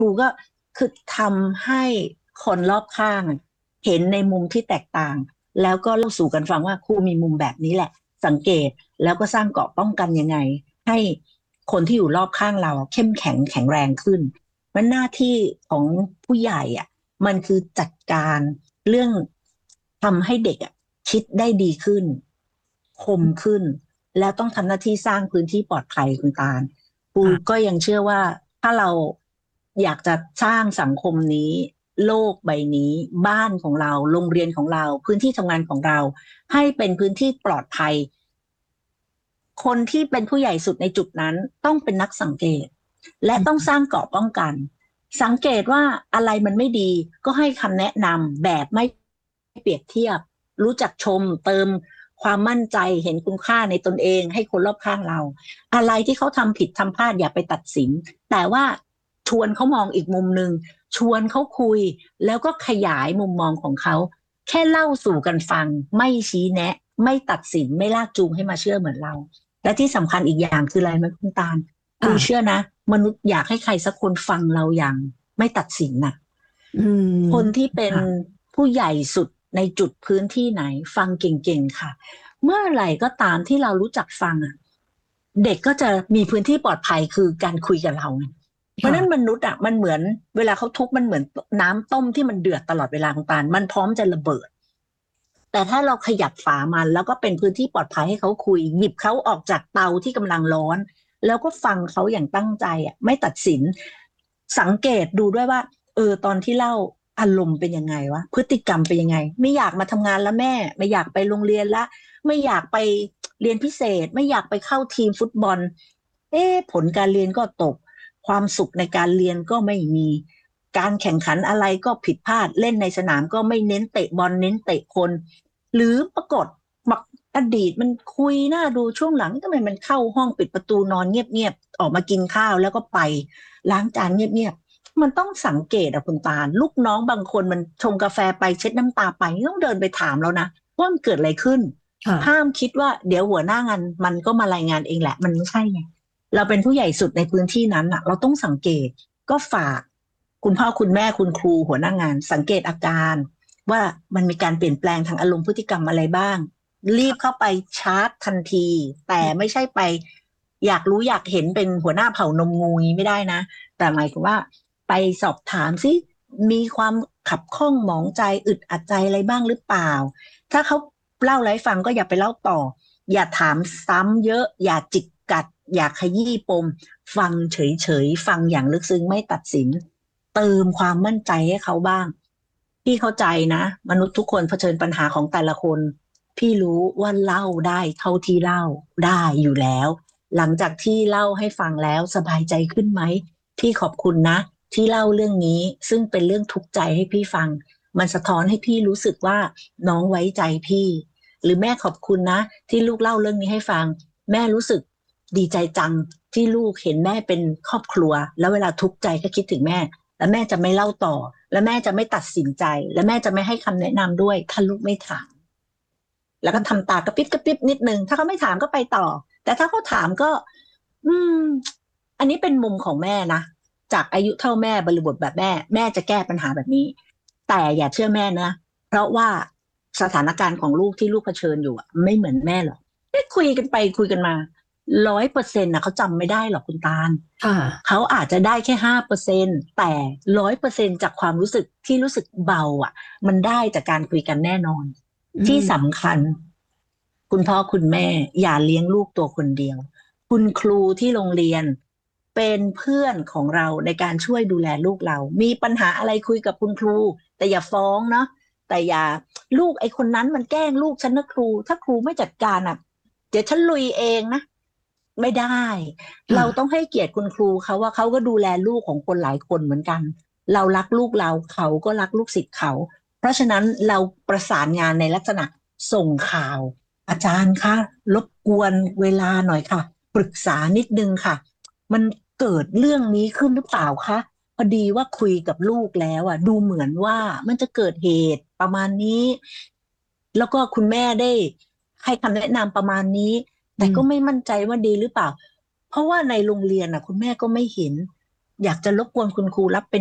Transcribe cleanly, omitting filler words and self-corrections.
รูก็คือทำให้คนรอบข้างเห็นในมุมที่แตกต่างแล้วก็เล่าสู่กันฟังว่าครูมีมุมแบบนี้แหละสังเกตแล้วก็สร้างเกราะป้องกันยังไงให้คนที่อยู่รอบข้างเราเข้มแข็งแข็งแรงขึ้นมันหน้าที่ของผู้ใหญ่อ่ะมันคือจัดการเรื่องทำให้เด็กอ่ะคิดได้ดีขึ้นคมขึ้นแล้วต้องทำหน้าที่สร้างพื้นที่ปลอดภัยคุณตาลครูค่ะก็ยังเชื่อว่าถ้าเราอยากจะสร้างสังคมนี้โลกใบนี้บ้านของเราโรงเรียนของเราพื้นที่ทำงานของเราให้เป็นพื้นที่ปลอดภัยคนที่เป็นผู้ใหญ่สุดในจุดนั้นต้องเป็นนักสังเกตและต้องสร้างเกราะป้องกันสังเกตว่าอะไรมันไม่ดีก็ให้คำแนะนำแบบไม่เปรียบเทียบรู้จักชมเติมความมั่นใจเห็นคุณค่าในตนเองให้คนรอบข้างเราอะไรที่เขาทำผิดทำพลาดอย่าไปตัดสินแต่ว่าชวนเขามองอีกมุมหนึ่งชวนเขาคุยแล้วก็ขยายมุมมองของเขาแค่เล่าสู่กันฟังไม่ชี้แนะไม่ตัดสินไม่ลากจูงให้มาเชื่อเหมือนเรา และที่สำคัญอีกอย่างคืออะไรไหมคุณตาลครูเชื่อค่ะนะมนุษย์อยากให้ใครสักคนฟังเราอย่างไม่ตัดสินน่ะอืมคนที่เป็นค่ะผู้ใหญ่สุดในจุดพื้นที่ไหนฟังเก่งๆค่ะเมื่อไหร่ก็ตามที่เรารู้จักฟังอ่ะเด็กก็จะมีพื้นที่ปลอดภัยคือการคุยกับเราไงเพราะฉะนั้นมค่ะนุษย์อ่ะมันเหมือนเวลาเขาทุกข์มันเหมือนน้ำต้มที่มันเดือดตลอดเวลาของตาลมันพร้อมจะระเบิด แต่ถ้าเราขยับฝามันแล้วก็เป็นพื้นที่ปลอดภัยให้เขาคุยหยิบเขาออกจากเตาที่กำลังร้อนแล้วก็ฟังเขาอย่างตั้งใจอ่ะไม่ตัดสินสังเกตดูด้วยว่าตอนที่เล่าอารมณ์เป็นยังไงวะพฤติกรรมเป็นยังไงไม่อยากมาทำงานแล้วแม่ไม่อยากไปโรงเรียนละไม่อยากไปเรียนพิเศษไม่อยากไปเข้าทีมฟุตบอลผลการเรียนก็ตกความสุขในการเรียนก็ไม่มีการแข่งขันอะไรก็ผิดพลาดเล่นในสนามก็ไม่เน้นเตะบอลเน้นเตะคน หรือปรากฏบักอดีตมันคุยน่าดูช่วงหลังทำไมมันเข้าห้องปิดประตูนอนเงียบๆออกมากินข้าวแล้วก็ไปล้างจานเงียบๆมันต้องสังเกตอะคุณตาลลูกน้องบางคนมันชงกาแฟไปเช็ดน้ำตาไปต้องเดินไปถามแล้วนะว่ามันเกิดอะไรขึ้นห้าค่ะมคิดว่าเดี๋ยวหัวหน้างานมันก็มารายงานเองแหละมันไม่ใช่ไงเราเป็นผู้ใหญ่สุดในพื้นที่นั้นอะเราต้องสังเกตก็ฝากคุณพ่อคุณแม่คุณครูหัวหน้างานสังเกตอาการ ว่ามันมีการเปลี่ยนแปลงทางอารมณ์พฤติกรรมอะไรบ้างรีบเข้าไปชาร์จทันทีแต่ไม่ใช่ไปอยากรู้อยากเห็นเป็นหัวหน้าเผ่านมงูงี้ไม่ได้นะแต่หมายถึงว่าไปสอบถามซิมีความขับข้องหมองใจอึดอัดใจอะไรบ้างหรือเปล่าถ้าเขาเล่าอะไรให้ฟังก็อย่าไปเล่าต่ออย่าถามซ้ำเยอะอย่าจิกกัดอย่าขยี้ปมฟังเฉยๆฟังอย่างลึกซึ้งไม่ตัดสินเติมความมั่นใจให้เขาบ้าง พี่เข้าใจนะมนุษย์ทุกคนเผชิญปัญหาของแต่ละคนพี่รู้ว่าเล่าได้เท่าที่เล่าได้อยู่แล้วหลังจากที่เล่าให้ฟังแล้วสบายใจขึ้นไหมพี่ขอบคุณนะที่เล่าเรื่องนี้ซึ่งเป็นเรื่องทุกข์ใจให้พี่ฟังมันสะท้อนให้พี่รู้สึกว่าน้องไว้ใจพี่หรือแม่ขอบคุณนะที่ลูกเล่าเรื่องนี้ให้ฟังแม่รู้สึกดีใจจังที่ลูกเห็นแม่เป็นครอบครัวแล้วเวลาทุกข์ใจก็คิดถึงแม่แล้วแม่จะไม่เล่าต่อ และแม่จะไม่ตัดสินใจและแม่จะไม่ให้คำแนะนำด้วยถ้าลูกไม่ถามแล้วก็ทำตากระปิบกระปิบนิดนึงถ้าเขาไม่ถามก็ไปต่อแต่ถ้าเขาถามก็อืมอันนี้เป็นมุมของแม่นะจากอายุเท่าแม่บริบทแบบแม่จะแก้ปัญหาแบบนี้แต่อย่าเชื่อแม่นะเพราะว่าสถานการณ์ของลูกที่ลูกเผชิญอยู่อะไม่เหมือนแม่หรอกได้คุยกันไปคุยกันมา100%นะเขาจำไม่ได้หรอกคุณตาลค่ะเขาอาจจะได้แค่5%แต่100%จากความรู้สึกที่รู้สึกเบาอ่ะมันได้จากการคุยกันแน่นอนอืที่มสำคัญคุณพ่อคุณแม่อย่าเลี้ยงลูกตัวคนเดียวคุณครูที่โรงเรียนเป็นเพื่อนของเราในการช่วยดูแลลูกเรามีปัญหาอะไรคุยกับคุณครูแต่อย่าฟ้องเนาะแต่อย่าลูกไอ้คนนั้นมันแกล้งลูกฉันนะครูถ้าครูไม่จัดการอ่ะเดี๋ยวฉันลุยเองนะไม่ได้ เราต้องค่ะให้เกียรติคุณครูเขาว่าเขาก็ดูแลลูกของคนหลายคนเหมือนกันเรารักลูกเราเขาก็รักลูกศิษย์เขาเพราะฉะนั้นเราประสานงานในลักษณะส่งข่าวอาจารย์คะรบกวนเวลาหน่อยค่ะปรึกษานิดนึงค่ะมันเกิดเรื่องนี้ขึ้นหรือเปล่าคะพอดีว่าคุยกับลูกแล้วอ่ะดูเหมือนว่ามันจะเกิดเหตุประมาณนี้แล้วก็คุณแม่ได้ให้คำแนะนำประมาณนี้อืแต่ก็ไม่มมั่นใจว่าดีหรือเปล่า เพราะว่าในโรงเรียนน่ะคุณแม่ก็ไม่เห็นอยากจะรบกวนคุณครูรับเป็น